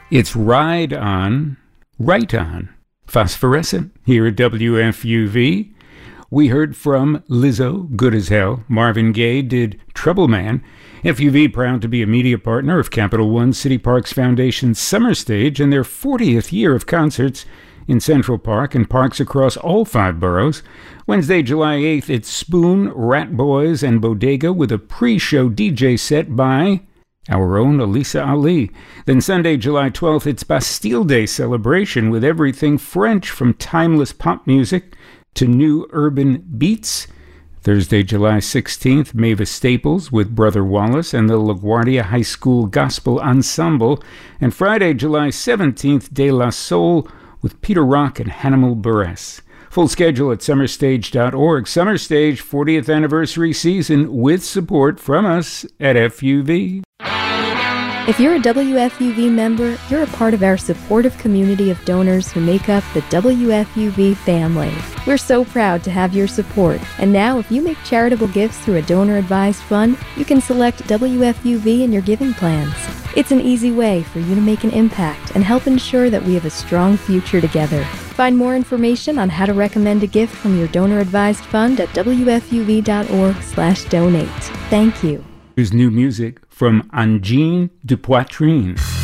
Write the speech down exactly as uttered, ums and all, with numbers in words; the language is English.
It's Ride On, Right On, Phosphorescent, here at W F U V. We heard from Lizzo, Good as Hell. Marvin Gaye did Trouble Man. F U V proud to be a media partner of Capital One City Parks Foundation's Summer Stage and their fortieth year of concerts in Central Park and parks across all five boroughs. Wednesday, July eighth, it's Spoon, Rat Boys, and Bodega with a pre-show D J set by our own Elisa Ali. Then Sunday, July twelfth, it's Bastille Day celebration with everything French from timeless pop music to new urban beats. Thursday, July sixteenth, Mavis Staples with Brother Wallace and the LaGuardia High School Gospel Ensemble. And Friday, July seventeenth, De La Soul with Peter Rock and Hannibal Buress. Full schedule at summer stage dot org. Summer Stage fortieth anniversary season with support from us at F U V. If you're a W F U V member, you're a part of our supportive community of donors who make up the W F U V family. We're so proud to have your support. And now, if you make charitable gifts through a donor-advised fund, you can select W F U V in your giving plans. It's an easy way for you to make an impact and help ensure that we have a strong future together. Find more information on how to recommend a gift from your donor-advised fund at W F U V dot org slash donate. Thank you. Here's new music from Angine de Poitrine.